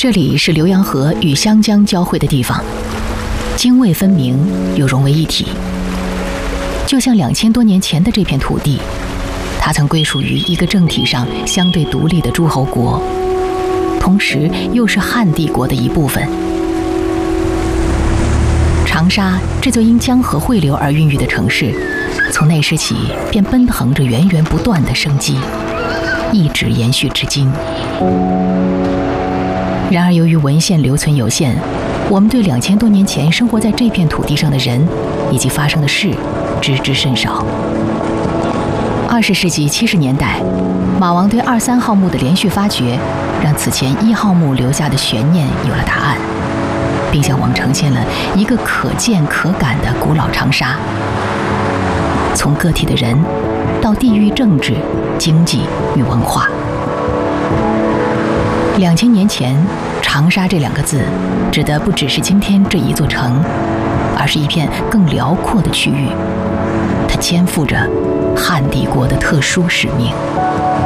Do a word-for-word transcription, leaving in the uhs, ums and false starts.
这里是浏阳河与湘江交汇的地方，泾渭分明又融为一体。就像两千多年前的这片土地，它曾归属于一个政体上相对独立的诸侯国，同时又是汉帝国的一部分。长沙这座因江河汇流而孕育的城市，从那时起便奔腾着源源不断的生机，一直延续至今。然而由于文献留存有限，我们对两千多年前生活在这片土地上的人以及发生的事知之甚少。二十世纪七十年代，马王堆二三号墓的连续发掘，让此前一号墓留下的悬念有了答案，并向我们呈现了一个可见可感的古老长沙。从个体的人，到地域政治、经济与文化。两千年前，长沙这两个字，指的不只是今天这一座城，而是一片更辽阔的区域。它肩负着汉帝国的特殊使命。